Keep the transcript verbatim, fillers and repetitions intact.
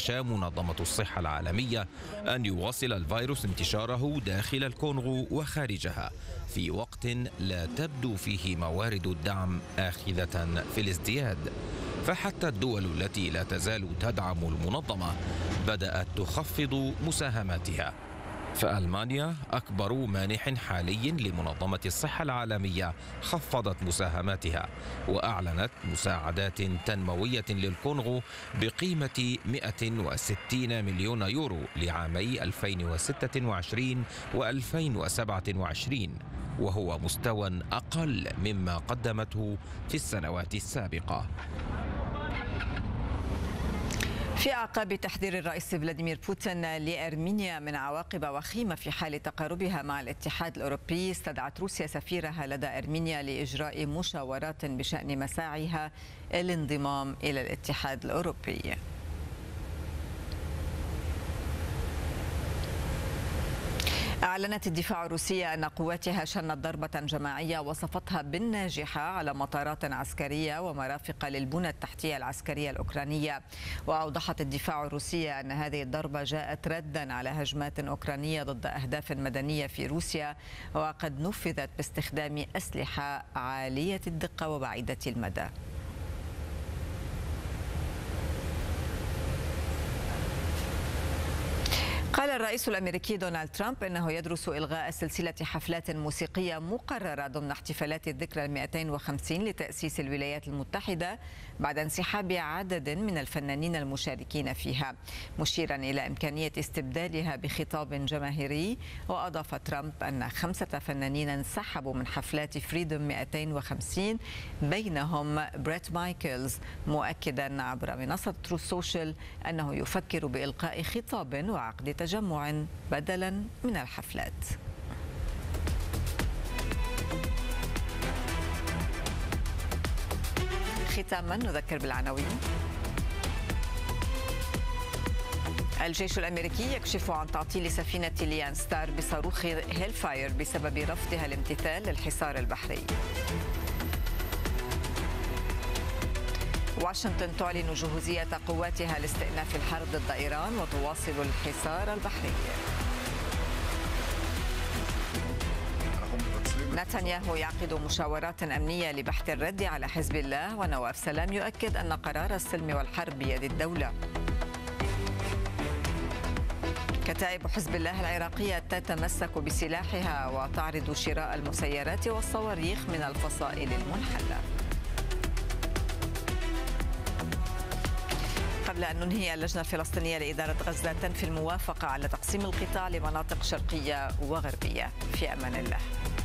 تخشى منظمة الصحة العالمية أن يواصل الفيروس انتشاره داخل الكونغو وخارجها في وقت لا تبدو فيه موارد الدعم آخذة في الازدياد. فحتى الدول التي لا تزال تدعم المنظمة بدأت تخفض مساهماتها. فألمانيا أكبر مانح حالي لمنظمة الصحة العالمية خفضت مساهماتها وأعلنت مساعدات تنموية للكونغو بقيمة مئة وستين مليون يورو لعامي ألفين وستة وعشرين وألفين وسبعة وعشرين، وهو مستوى أقل مما قدمته في السنوات السابقة. في أعقاب تحذير الرئيس فلاديمير بوتين لأرمينيا من عواقب وخيمة في حال تقاربها مع الاتحاد الأوروبي، استدعت روسيا سفيرها لدى أرمينيا لإجراء مشاورات بشأن مساعيها الانضمام إلى الاتحاد الأوروبي. أعلنت الدفاع الروسية أن قواتها شنت ضربة جماعية وصفتها بالناجحة على مطارات عسكرية ومرافق للبنى التحتية العسكرية الأوكرانية. وأوضحت الدفاع الروسية أن هذه الضربة جاءت ردا على هجمات أوكرانية ضد أهداف مدنية في روسيا، وقد نفذت باستخدام أسلحة عالية الدقة وبعيدة المدى. قال الرئيس الأمريكي دونالد ترامب إنه يدرس إلغاء سلسلة حفلات موسيقية مقررة ضمن احتفالات الذكرى المئتين وخمسين لتأسيس الولايات المتحدة بعد انسحاب عدد من الفنانين المشاركين فيها، مشيرا إلى إمكانية استبدالها بخطاب جماهيري. وأضاف ترامب أن خمسة فنانين انسحبوا من حفلات فريدوم مئتين وخمسين بينهم بريت مايكلز، مؤكدا عبر منصة تروث سوشيال أنه يفكر بإلقاء خطاب وعقد تجمع بدلا من الحفلات. ختاما نذكر بالعناوين. الجيش الأمريكي يكشف عن تعطيل سفينة ليان ستار بصاروخ هيل فاير بسبب رفضها الامتثال للحصار البحري. واشنطن تعلن جهوزية قواتها لاستئناف الحرب ضد إيران وتواصل الحصار البحري. نتنياهو يعقد مشاورات أمنية لبحث الرد على حزب الله، ونواف سلام يؤكد أن قرار السلم والحرب بيد الدولة. كتائب حزب الله العراقية تتمسك بسلاحها وتعرض شراء المسيرات والصواريخ من الفصائل المنحلة. قبل أن ننهي، اللجنة الفلسطينية لإدارة غزة تنفي الموافقة على تقسيم القطاع لمناطق شرقية وغربية. في أمان الله.